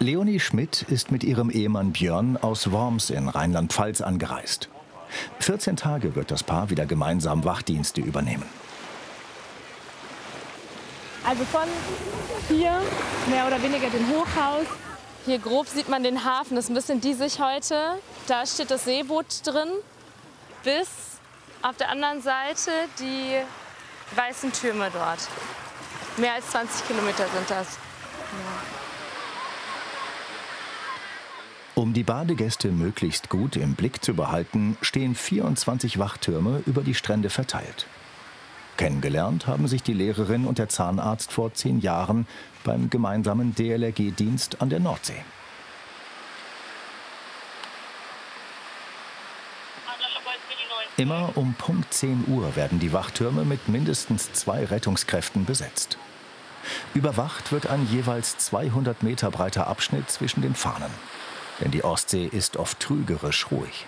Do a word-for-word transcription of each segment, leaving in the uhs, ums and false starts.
Leonie Schmidt ist mit ihrem Ehemann Björn aus Worms in Rheinland-Pfalz angereist. vierzehn Tage wird das Paar wieder gemeinsam Wachdienste übernehmen. Also von hier, mehr oder weniger dem Hochhaus. Hier grob sieht man den Hafen, das ist ein bisschen diesig heute. Da steht das Seeboot drin. Bis auf der anderen Seite die weißen Türme dort. Mehr als zwanzig Kilometer sind das. Ja. Um die Badegäste möglichst gut im Blick zu behalten, stehen vierundzwanzig Wachtürme über die Strände verteilt. Kennengelernt haben sich die Lehrerin und der Zahnarzt vor zehn Jahren beim gemeinsamen D L R G-Dienst an der Nordsee. Immer um Punkt zehn Uhr werden die Wachtürme mit mindestens zwei Rettungskräften besetzt. Überwacht wird ein jeweils zweihundert Meter breiter Abschnitt zwischen den Fahnen. Denn die Ostsee ist oft trügerisch ruhig.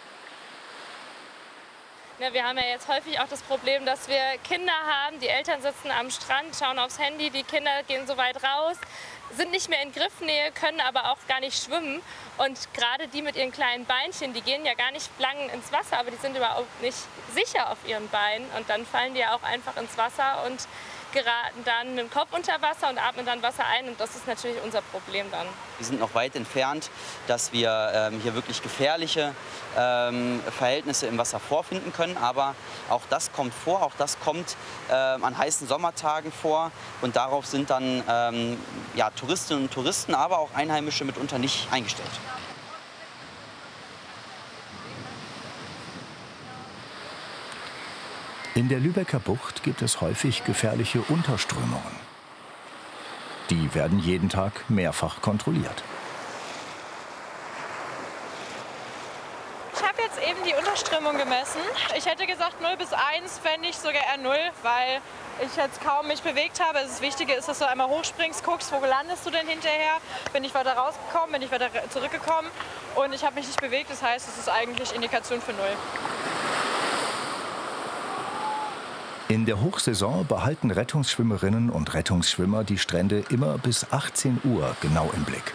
Ja, wir haben ja jetzt häufig auch das Problem, dass wir Kinder haben. Die Eltern sitzen am Strand, schauen aufs Handy, die Kinder gehen so weit raus, sind nicht mehr in Griffnähe, können aber auch gar nicht schwimmen. Und gerade die mit ihren kleinen Beinchen, die gehen ja gar nicht lang ins Wasser, aber die sind überhaupt nicht sicher auf ihren Beinen. Und dann fallen die ja auch einfach ins Wasser und geraten dann mit dem Kopf unter Wasser und atmen dann Wasser ein. Und das ist natürlich unser Problem dann. Wir sind noch weit entfernt, dass wir ähm, hier wirklich gefährliche ähm, Verhältnisse im Wasser vorfinden können. Aber auch das kommt vor, auch das kommt ähm, an heißen Sommertagen vor. Und darauf sind dann ähm, ja, Touristinnen und Touristen, aber auch Einheimische mitunter nicht eingestellt. In der Lübecker Bucht gibt es häufig gefährliche Unterströmungen. Die werden jeden Tag mehrfach kontrolliert. Ich habe jetzt eben die Unterströmung gemessen. Ich hätte gesagt null bis eins, fände ich sogar eher null, weil ich jetzt kaum mich bewegt habe. Das Wichtige ist, dass du einmal hochspringst, guckst, wo landest du denn hinterher? Bin ich weiter rausgekommen, bin ich weiter zurückgekommen und ich habe mich nicht bewegt. Das heißt, es ist eigentlich Indikation für null. In der Hochsaison behalten Rettungsschwimmerinnen und Rettungsschwimmer die Strände immer bis achtzehn Uhr genau im Blick.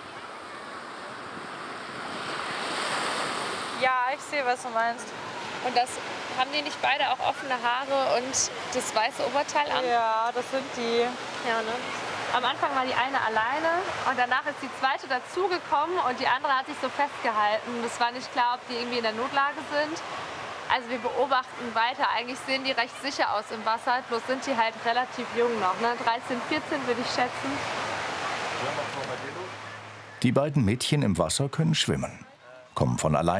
Ja, ich sehe, was du meinst. Und das haben die nicht beide auch offene Haare und das weiße Oberteil an? Ja, das sind die. Ja, ne? Am Anfang war die eine alleine und danach ist die zweite dazugekommen und die andere hat sich so festgehalten. Das war nicht klar, ob die irgendwie in der Notlage sind. Also wir beobachten weiter. Eigentlich sehen die recht sicher aus im Wasser, bloß sind die halt relativ jung noch, ne? dreizehn, vierzehn würde ich schätzen. Die beiden Mädchen im Wasser können schwimmen, kommen von allein.